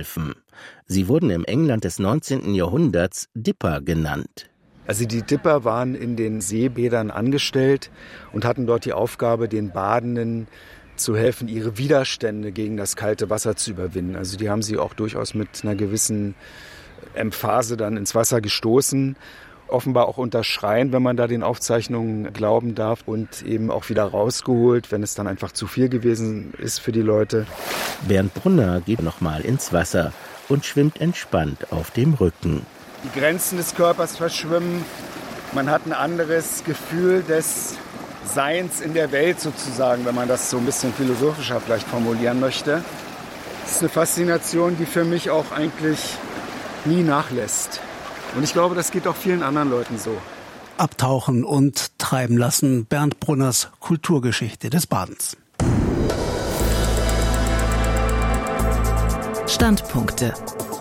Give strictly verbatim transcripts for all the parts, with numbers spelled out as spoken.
mithelfen. Sie wurden im England des neunzehnten Jahrhunderts Dipper genannt. Also die Dipper waren in den Seebädern angestellt und hatten dort die Aufgabe, den Badenden zu helfen, ihre Widerstände gegen das kalte Wasser zu überwinden. Also die haben sie auch durchaus mit einer gewissen Emphase dann ins Wasser gestoßen. Offenbar auch unter Schreien, wenn man da den Aufzeichnungen glauben darf, und eben auch wieder rausgeholt, wenn es dann einfach zu viel gewesen ist für die Leute. Bernd Brunner geht nochmal ins Wasser und schwimmt entspannt auf dem Rücken. Die Grenzen des Körpers verschwimmen. Man hat ein anderes Gefühl des Seins in der Welt sozusagen, wenn man das so ein bisschen philosophischer vielleicht formulieren möchte. Das ist eine Faszination, die für mich auch eigentlich nie nachlässt. Und ich glaube, das geht auch vielen anderen Leuten so. Abtauchen und treiben lassen. Bernd Brunners Kulturgeschichte des Badens. Standpunkte.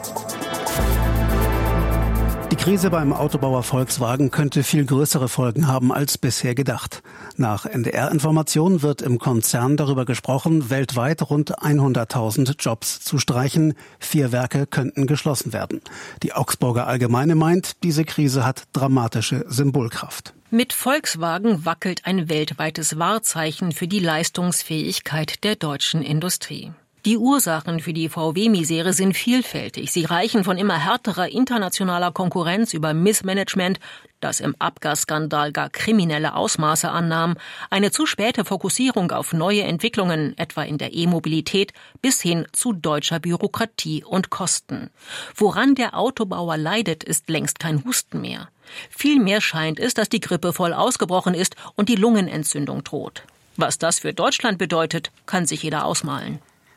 Die Krise beim Autobauer Volkswagen könnte viel größere Folgen haben als bisher gedacht. Nach N D R-Informationen wird im Konzern darüber gesprochen, weltweit rund hunderttausend Jobs zu streichen. Vier Werke könnten geschlossen werden. Die Augsburger Allgemeine meint, diese Krise hat dramatische Symbolkraft. Mit Volkswagen wackelt ein weltweites Wahrzeichen für die Leistungsfähigkeit der deutschen Industrie. Die Ursachen für die V W-Misere sind vielfältig. Sie reichen von immer härterer internationaler Konkurrenz über Missmanagement, das im Abgasskandal gar kriminelle Ausmaße annahm, eine zu späte Fokussierung auf neue Entwicklungen, etwa in der E-Mobilität, bis hin zu deutscher Bürokratie und Kosten. Woran der Autobauer leidet, ist längst kein Husten mehr. Vielmehr scheint es, dass die Grippe voll ausgebrochen ist und die Lungenentzündung droht. Was das für Deutschland bedeutet, kann sich jeder ausmalen.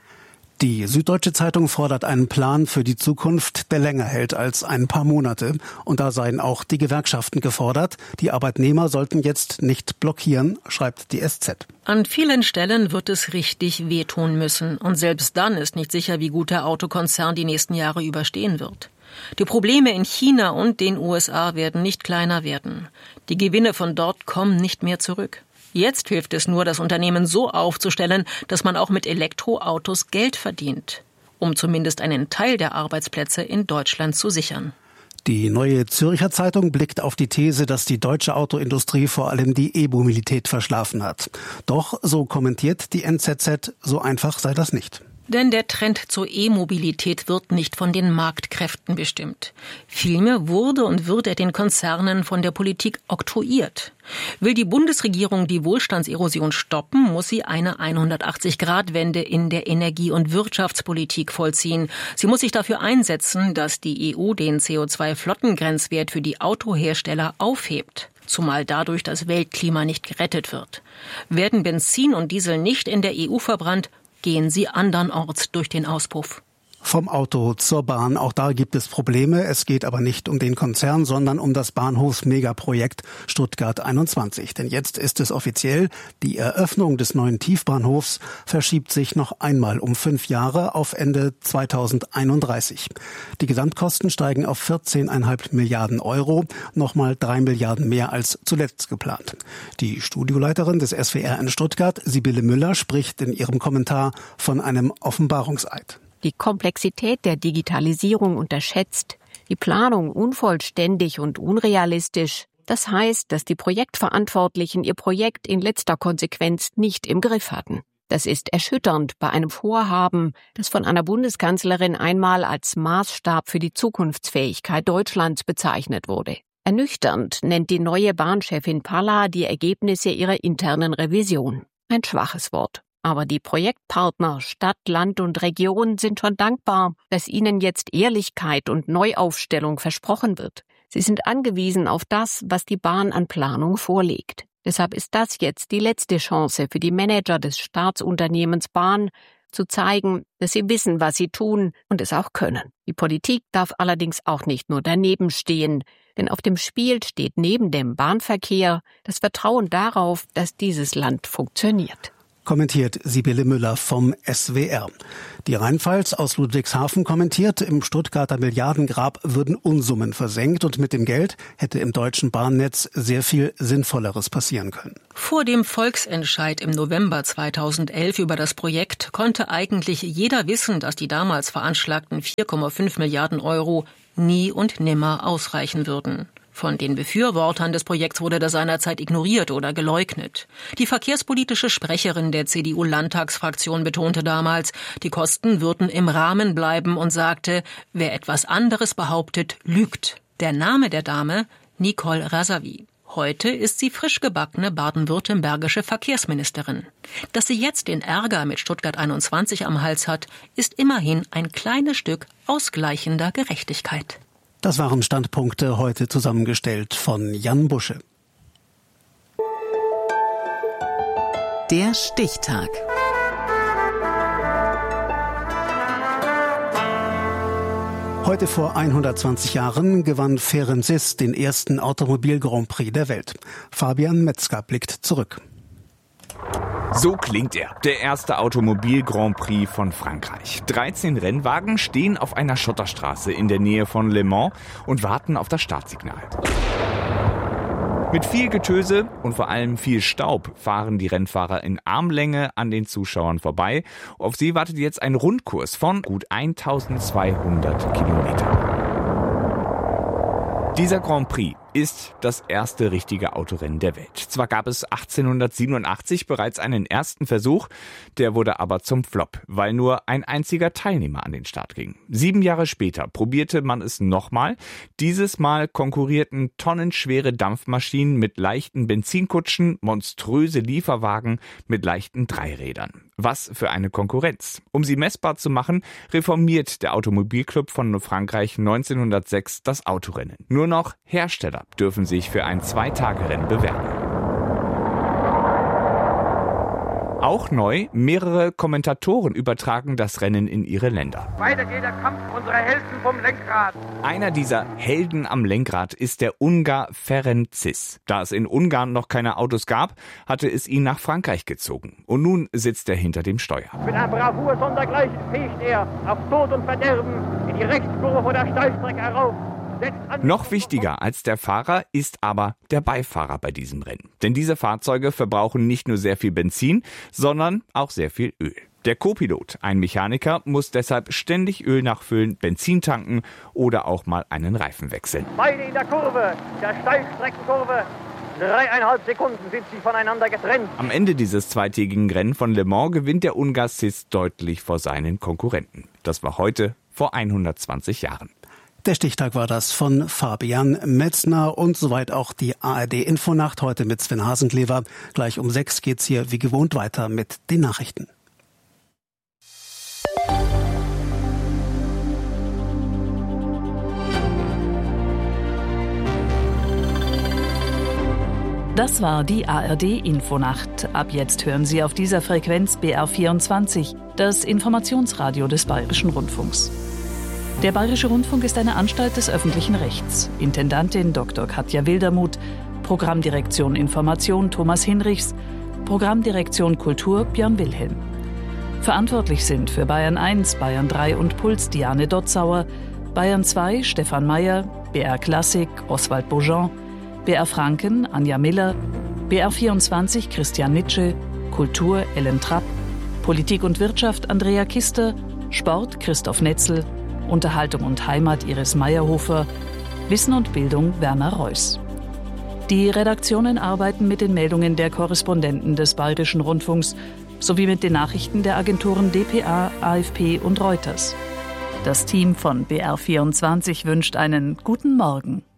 Die Süddeutsche Zeitung fordert einen Plan für die Zukunft, der länger hält als ein paar Monate. Und da seien auch die Gewerkschaften gefordert. Die Arbeitnehmer sollten jetzt nicht blockieren, schreibt die S Z. An vielen Stellen wird es richtig wehtun müssen. Und selbst dann ist nicht sicher, wie gut der Autokonzern die nächsten Jahre überstehen wird. Die Probleme in China und den U S A werden nicht kleiner werden. Die Gewinne von dort kommen nicht mehr zurück. Jetzt hilft es nur, das Unternehmen so aufzustellen, dass man auch mit Elektroautos Geld verdient, um zumindest einen Teil der Arbeitsplätze in Deutschland zu sichern. Die Neue Zürcher Zeitung blickt auf die These, dass die deutsche Autoindustrie vor allem die E-Mobilität verschlafen hat. Doch, so kommentiert die N Z Z, so einfach sei das nicht. Denn der Trend zur E-Mobilität wird nicht von den Marktkräften bestimmt. Vielmehr wurde und wird er den Konzernen von der Politik oktroyiert. Will die Bundesregierung die Wohlstandserosion stoppen, muss sie eine hundertachtzig-Grad-Wende in der Energie- und Wirtschaftspolitik vollziehen. Sie muss sich dafür einsetzen, dass die E U den C O zwei Flottengrenzwert für die Autohersteller aufhebt. Zumal dadurch das Weltklima nicht gerettet wird. Werden Benzin und Diesel nicht in der E U verbrannt, gehen sie andernorts durch den Auspuff. Vom Auto zur Bahn, auch da gibt es Probleme. Es geht aber nicht um den Konzern, sondern um das Bahnhofsmegaprojekt Stuttgart einundzwanzig. Denn jetzt ist es offiziell, die Eröffnung des neuen Tiefbahnhofs verschiebt sich noch einmal um fünf Jahre auf Ende zweitausendeinunddreißig. Die Gesamtkosten steigen auf vierzehn Komma fünf Milliarden Euro, nochmal drei Milliarden mehr als zuletzt geplant. Die Studioleiterin des S W R in Stuttgart, Sibylle Müller, spricht in ihrem Kommentar von einem Offenbarungseid. Die Komplexität der Digitalisierung unterschätzt, die Planung unvollständig und unrealistisch. Das heißt, dass die Projektverantwortlichen ihr Projekt in letzter Konsequenz nicht im Griff hatten. Das ist erschütternd bei einem Vorhaben, das von einer Bundeskanzlerin einmal als Maßstab für die Zukunftsfähigkeit Deutschlands bezeichnet wurde. Ernüchternd nennt die neue Bahnchefin Palla die Ergebnisse ihrer internen Revision. Ein schwaches Wort. Aber die Projektpartner Stadt, Land und Region sind schon dankbar, dass ihnen jetzt Ehrlichkeit und Neuaufstellung versprochen wird. Sie sind angewiesen auf das, was die Bahn an Planung vorlegt. Deshalb ist das jetzt die letzte Chance für die Manager des Staatsunternehmens Bahn, zu zeigen, dass sie wissen, was sie tun und es auch können. Die Politik darf allerdings auch nicht nur daneben stehen, denn auf dem Spiel steht neben dem Bahnverkehr das Vertrauen darauf, dass dieses Land funktioniert. Kommentiert Sibylle Müller vom S W R. Die Rheinpfalz aus Ludwigshafen kommentiert, im Stuttgarter Milliardengrab würden Unsummen versenkt und mit dem Geld hätte im deutschen Bahnnetz sehr viel Sinnvolleres passieren können. Vor dem Volksentscheid im November zweitausendelf über das Projekt konnte eigentlich jeder wissen, dass die damals veranschlagten vier Komma fünf Milliarden Euro nie und nimmer ausreichen würden. Von den Befürwortern des Projekts wurde das seinerzeit ignoriert oder geleugnet. Die verkehrspolitische Sprecherin der C D U-Landtagsfraktion betonte damals, die Kosten würden im Rahmen bleiben und sagte, wer etwas anderes behauptet, lügt. Der Name der Dame? Nicole Razavi. Heute ist sie frisch gebackene baden-württembergische Verkehrsministerin. Dass sie jetzt den Ärger mit Stuttgart einundzwanzig am Hals hat, ist immerhin ein kleines Stück ausgleichender Gerechtigkeit. Das waren Standpunkte heute zusammengestellt von Jan Busche. Der Stichtag. Heute vor hundertzwanzig Jahren gewann Ferenc Sys den ersten Automobil-Grand Prix der Welt. Fabian Metzger blickt zurück. So klingt er, der erste Automobil-Grand Prix von Frankreich. dreizehn Rennwagen stehen auf einer Schotterstraße in der Nähe von Le Mans und warten auf das Startsignal. Mit viel Getöse und vor allem viel Staub fahren die Rennfahrer in Armlänge an den Zuschauern vorbei. Auf sie wartet jetzt ein Rundkurs von gut eintausendzweihundert Kilometern. Dieser Grand Prix ist das erste richtige Autorennen der Welt. Zwar gab es achtzehnhundertsiebenundachtzig bereits einen ersten Versuch, der wurde aber zum Flop, weil nur ein einziger Teilnehmer an den Start ging. Sieben Jahre später probierte man es nochmal. Dieses Mal konkurrierten tonnenschwere Dampfmaschinen mit leichten Benzinkutschen, monströse Lieferwagen mit leichten Dreirädern. Was für eine Konkurrenz. Um sie messbar zu machen, reformiert der Automobilclub von Frankreich neunzehnhundertsechs das Autorennen. Nur noch Hersteller dürfen sich für ein Zwei-Tage-Rennen bewerben. Auch neu, mehrere Kommentatoren übertragen das Rennen in ihre Länder. Weiter geht der Kampf unserer Helden vom Lenkrad. Einer dieser Helden am Lenkrad ist der Ungar Ferenc Sys. Da es in Ungarn noch keine Autos gab, hatte es ihn nach Frankreich gezogen. Und nun sitzt er hinter dem Steuer. Mit einer Bravour sondergleichen fegt er auf Tod und Verderben in die Rechtskurve vor der Steilstrecke herauf. Noch wichtiger als der Fahrer ist aber der Beifahrer bei diesem Rennen. Denn diese Fahrzeuge verbrauchen nicht nur sehr viel Benzin, sondern auch sehr viel Öl. Der Co-Pilot, ein Mechaniker, muss deshalb ständig Öl nachfüllen, Benzin tanken oder auch mal einen Reifen wechseln. Beide in der Kurve, der Steilstreckenkurve. Dreieinhalb Sekunden sind sie voneinander getrennt. Am Ende dieses zweitägigen Rennen von Le Mans gewinnt der Ungar Sys deutlich vor seinen Konkurrenten. Das war heute vor hundertzwanzig Jahren. Der Stichtag war das von Fabian Metzner und soweit auch die A R D-Infonacht heute mit Sven Hasenklever. Gleich um sechs geht's hier wie gewohnt weiter mit den Nachrichten. Das war die A R D-Infonacht. Ab jetzt hören Sie auf dieser Frequenz B R vierundzwanzig, das Informationsradio des Bayerischen Rundfunks. Der Bayerische Rundfunk ist eine Anstalt des öffentlichen Rechts. Intendantin Doktor Katja Wildermuth, Programmdirektion Information Thomas Hinrichs, Programmdirektion Kultur Björn Wilhelm. Verantwortlich sind für Bayern eins, Bayern drei und Puls Diane Dotzauer, Bayern zwei Stefan Mayer, B R Klassik Oswald Beaujean, B R Franken Anja Miller, B R vierundzwanzig Christian Nitsche, Kultur Ellen Trapp, Politik und Wirtschaft Andrea Kister, Sport Christoph Netzel, Unterhaltung und Heimat Iris Meyerhofer, Wissen und Bildung Werner Reuss. Die Redaktionen arbeiten mit den Meldungen der Korrespondenten des Bayerischen Rundfunks sowie mit den Nachrichten der Agenturen D P A, A F P und Reuters. Das Team von B R vierundzwanzig wünscht einen guten Morgen.